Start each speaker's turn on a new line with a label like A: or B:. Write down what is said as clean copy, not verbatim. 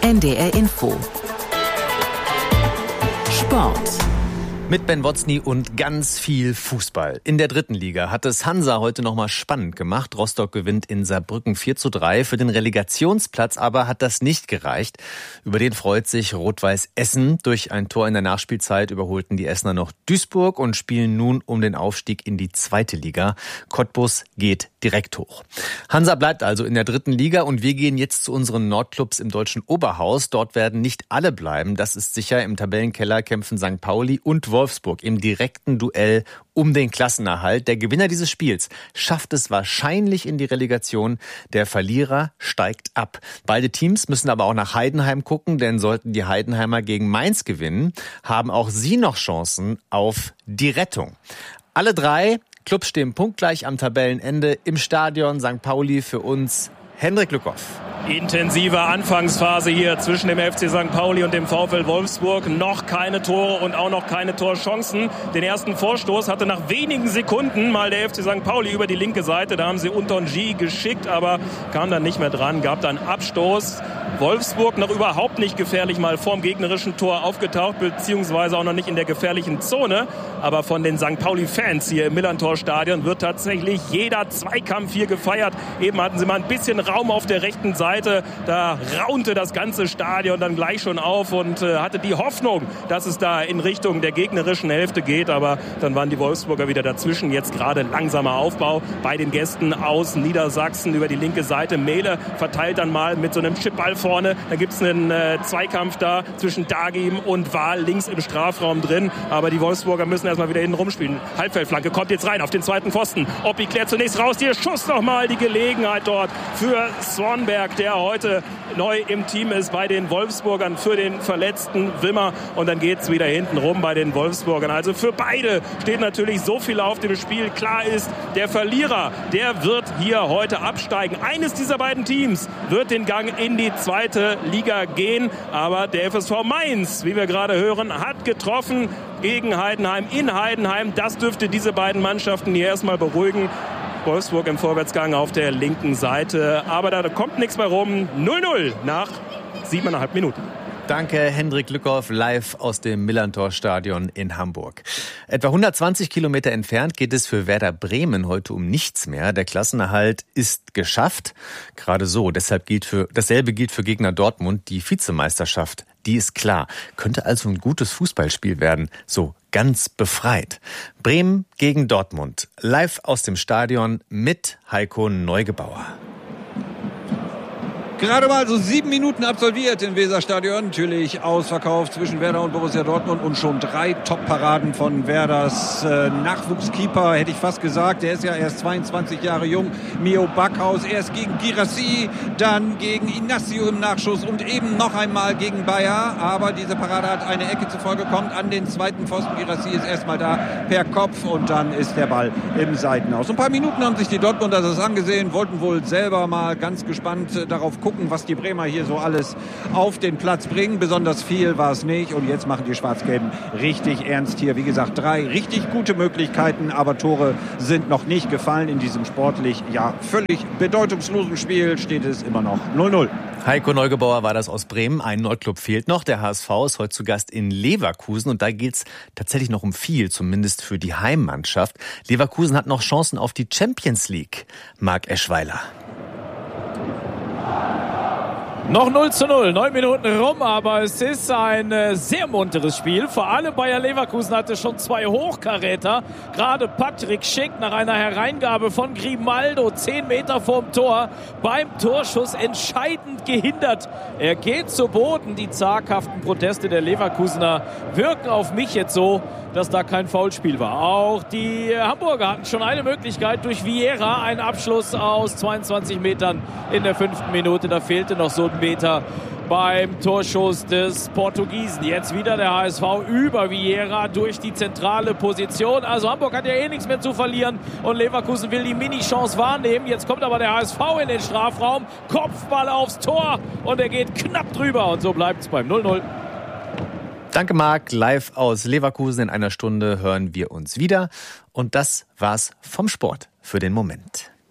A: NDR Info. Sport.
B: Mit Ben Wotzny und ganz viel Fußball. In der 3. Liga hat es Hansa heute nochmal spannend gemacht. Rostock gewinnt in Saarbrücken 4:3. Für den Relegationsplatz aber hat das nicht gereicht. Über den freut sich Rot-Weiß Essen. Durch ein Tor in der Nachspielzeit überholten die Essener noch Duisburg und spielen nun um den Aufstieg in die 2. Liga. Cottbus geht direkt hoch. Hansa bleibt also in der 3. Liga und wir gehen jetzt zu unseren Nordclubs im deutschen Oberhaus. Dort werden nicht alle bleiben, das ist sicher. Im Tabellenkeller kämpfen St. Pauli und Wolfsburg im direkten Duell um den Klassenerhalt. Der Gewinner dieses Spiels schafft es wahrscheinlich in die Relegation. Der Verlierer steigt ab. Beide Teams müssen aber auch nach Heidenheim gucken, denn sollten die Heidenheimer gegen Mainz gewinnen, haben auch sie noch Chancen auf die Rettung. Alle 3 Clubs stehen punktgleich am Tabellenende im Stadion. St. Pauli für uns Hendrik Lückhoff.
C: Intensive Anfangsphase hier zwischen dem FC St. Pauli und dem VfL Wolfsburg. Noch keine Tore und auch noch keine Torchancen. Den ersten Vorstoß hatte nach wenigen Sekunden mal der FC St. Pauli über die linke Seite. Da haben sie Untonji geschickt, aber kam dann nicht mehr dran. Gab dann Abstoß. Wolfsburg noch überhaupt nicht gefährlich mal vorm gegnerischen Tor aufgetaucht, beziehungsweise auch noch nicht in der gefährlichen Zone. Aber von den St. Pauli-Fans hier im Millerntor-Stadion wird tatsächlich jeder Zweikampf hier gefeiert. Eben hatten sie mal ein bisschen Raum auf der rechten Seite. Da raunte das ganze Stadion dann gleich schon auf und hatte die Hoffnung, dass es da in Richtung der gegnerischen Hälfte geht. Aber dann waren die Wolfsburger wieder dazwischen. Jetzt gerade langsamer Aufbau bei den Gästen aus Niedersachsen über die linke Seite. Mehle verteilt dann mal mit so einem Chipball vorne. Da gibt es einen Zweikampf da zwischen Dagim und Wahl links im Strafraum drin. Aber die Wolfsburger müssen erstmal wieder hinten rumspielen. Halbfeldflanke kommt jetzt rein auf den zweiten Pfosten. Oppi klärt zunächst raus. Hier Schuss nochmal die Gelegenheit dort für Swanberg, der heute neu im Team ist bei den Wolfsburgern, für den verletzten Wimmer. Und dann geht es wieder hinten rum bei den Wolfsburgern. Also für beide steht natürlich so viel auf dem Spiel. Klar ist, der Verlierer, der wird hier heute absteigen. Eines dieser beiden Teams wird den Gang in die 2. Liga gehen. Aber der FSV Mainz, wie wir gerade hören, hat getroffen gegen Heidenheim in Heidenheim. Das dürfte diese beiden Mannschaften hier erstmal beruhigen. Wolfsburg im Vorwärtsgang auf der linken Seite. Aber da kommt nichts mehr rum. 0:0 nach 7,5 Minuten.
B: Danke, Hendrik Lückhoff, live aus dem Millerntor-Stadion in Hamburg. Etwa 120 Kilometer entfernt geht es für Werder Bremen heute um nichts mehr. Der Klassenerhalt ist geschafft. Gerade so. Dasselbe gilt für Gegner Dortmund. Die Vizemeisterschaft, die ist klar. Könnte also ein gutes Fußballspiel werden. So ganz befreit. Bremen gegen Dortmund. Live aus dem Stadion mit Heiko Neugebauer.
D: Gerade mal so 7 Minuten absolviert im Weserstadion. Natürlich ausverkauft zwischen Werder und Borussia Dortmund und schon 3 Top-Paraden von Werders Nachwuchskeeper, hätte ich fast gesagt. Der ist ja erst 22 Jahre jung. Mio Backhaus, erst gegen Guirassy, dann gegen Inacio im Nachschuss und eben noch einmal gegen Bayer. Aber diese Parade hat eine Ecke zufolge, kommt an den zweiten Pfosten. Guirassy ist erstmal da per Kopf und dann ist der Ball im Seitenhaus. Ein paar Minuten haben sich die Dortmunder das angesehen, wollten wohl selber mal ganz gespannt darauf gucken, was die Bremer hier so alles auf den Platz bringen. Besonders viel war es nicht und jetzt machen die Schwarz-Gelben richtig ernst hier. Wie gesagt, 3 richtig gute Möglichkeiten, aber Tore sind noch nicht gefallen. In diesem sportlich völlig bedeutungslosen Spiel steht es immer noch 0:0.
B: Heiko Neugebauer war das aus Bremen. Ein Nordclub fehlt noch. Der HSV ist heute zu Gast in Leverkusen und da geht es tatsächlich noch um viel, zumindest für die Heimmannschaft. Leverkusen hat noch Chancen auf die Champions League. Marc Eschweiler.
E: Noch 0:0, 9 Minuten rum, aber es ist ein sehr munteres Spiel. Vor allem Bayer Leverkusen hatte schon 2 Hochkaräter. Gerade Patrick Schick nach einer Hereingabe von Grimaldo 10 Meter vorm Tor beim Torschuss entscheidend gehindert. Er geht zu Boden. Die zaghaften Proteste der Leverkusener wirken auf mich jetzt so, dass da kein Foulspiel war. Auch die Hamburger hatten schon eine Möglichkeit durch Vieira, einen Abschluss aus 22 Metern in der 5. Minute. Da fehlte noch so ein Meter beim Torschuss des Portugiesen. Jetzt wieder der HSV über Vieira durch die zentrale Position. Also Hamburg hat ja eh nichts mehr zu verlieren und Leverkusen will die Mini-Chance wahrnehmen. Jetzt kommt aber der HSV in den Strafraum. Kopfball aufs Tor und er geht knapp drüber und so bleibt es beim 0:0.
B: Danke, Marc. Live aus Leverkusen. In einer Stunde hören wir uns wieder. Und das war's vom Sport für den Moment.